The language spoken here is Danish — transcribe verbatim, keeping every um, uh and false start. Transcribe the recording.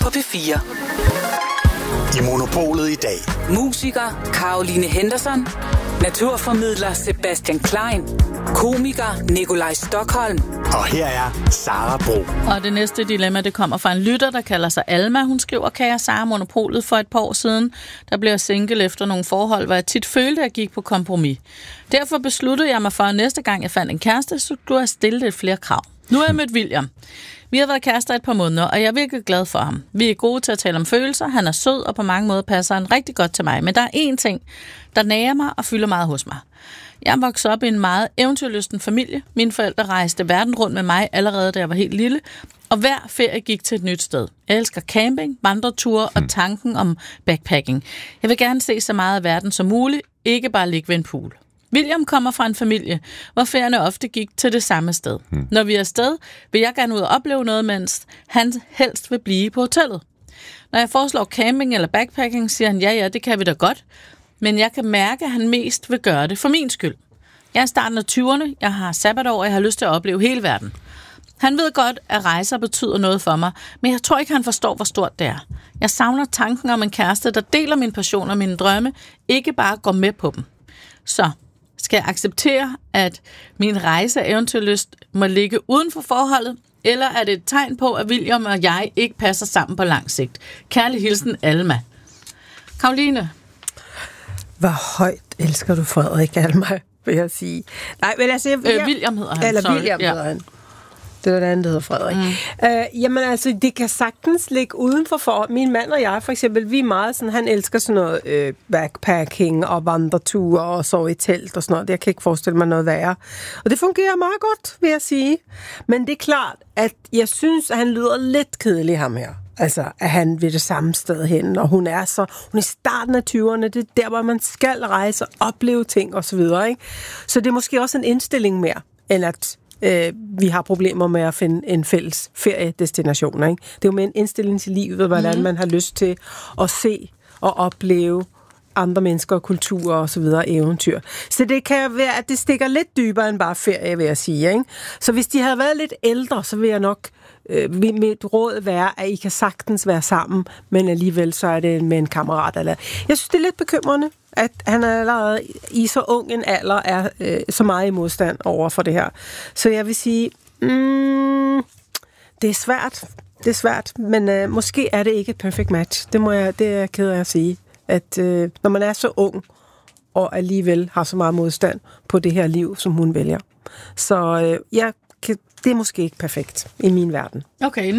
på P fire. I Monopolet i dag. Musiker Caroline Henderson. Naturformidler Sebastian Klein. Komiker Nikolaj Stokholm. Og her er Sara Bro. Og det næste dilemma, det kommer fra en lytter, der kalder sig Alma. Hun skriver, kære Sara, Monopolet for et par år siden, der blev jeg single efter nogle forhold, hvor jeg tit følte, at jeg gik på kompromis. Derfor besluttede jeg mig for, at næste gang jeg fandt en kæreste, så skulle jeg stille lidt flere krav. Nu er jeg mødt William. Vi har været kærester et par måneder, og jeg er virkelig glad for ham. Vi er gode til at tale om følelser, han er sød, og på mange måder passer han rigtig godt til mig. Men der er én ting, der nager mig og fylder meget hos mig. Jeg voksede op i en meget eventyrlysten familie. Mine forældre rejste verden rundt med mig allerede, da jeg var helt lille, og hver ferie gik til et nyt sted. Jeg elsker camping, vandreture og tanken om backpacking. Jeg vil gerne se så meget af verden som muligt, ikke bare ligge ved en pool. William kommer fra en familie, hvor ferierne ofte gik til det samme sted. Hmm. Når vi er afsted, vil jeg gerne ud og opleve noget, mens han helst vil blive på hotellet. Når jeg foreslår camping eller backpacking, siger han, ja, ja, det kan vi da godt. Men jeg kan mærke, at han mest vil gøre det for min skyld. Jeg er i starten af tyverne, jeg har sabbatår, og jeg har lyst til at opleve hele verden. Han ved godt, at rejser betyder noget for mig, men jeg tror ikke, han forstår, hvor stort det er. Jeg savner tanken om en kæreste, der deler min passion og mine drømme, ikke bare går med på dem. Så skal jeg acceptere, at min rejse af eventyrlyst må ligge uden for forholdet, eller er det et tegn på, at William og jeg ikke passer sammen på lang sigt? Kærlig hilsen, Alma. Caroline. Hvor højt elsker du Frederik, Alma, vil jeg sige. Nej, men altså... Jeg, øh, William hedder han. Eller sorry. William ja. hedder han. Det er det andet, der hedder Frederik. Mm. Øh, jamen altså, det kan sagtens ligge uden for forhold. Min mand og jeg, for eksempel, vi er meget sådan, han elsker sådan noget øh, backpacking og vandreture og sove i telt og sådan noget. Jeg kan ikke forestille mig noget værre. Og det fungerer meget godt, vil jeg sige. Men det er klart, at jeg synes, at han lyder lidt kedelig, ham her. Altså, at han vil det samme sted hen, og hun er så, hun er i starten af tyverne, det er der, hvor man skal rejse, opleve ting og så videre, ikke? Så det er måske også en indstilling mere, end at øh, vi har problemer med at finde en fælles feriedestination, ikke? Det er jo med en indstilling til livet, hvordan mm. man har lyst til at se og opleve andre mennesker, kulturer og så videre, eventyr. Så det kan være, at det stikker lidt dybere end bare ferie, vil jeg sige, ikke? Så hvis de havde været lidt ældre, så vil jeg nok øh, mit råd være, at I kan sagtens være sammen, men alligevel så er det med en kammerat. Eller. Jeg synes, det er lidt bekymrende, at han allerede i så ung en alder er øh, så meget i modstand over for det her. Så jeg vil sige, mm, det er svært. Det er svært, men øh, måske er det ikke et perfect match. Det, må jeg, det er jeg ked af at sige. At øh, når man er så ung, og alligevel har så meget modstand på det her liv, som hun vælger. Så øh, jeg, det er måske ikke perfekt i min verden. Okay.